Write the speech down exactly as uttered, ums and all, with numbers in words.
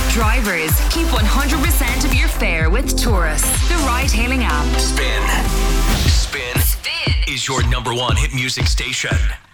Drivers, keep one hundred percent of your fare with Taurus, the ride-hailing app. Spin. Spin. Spin is your number one hit music station.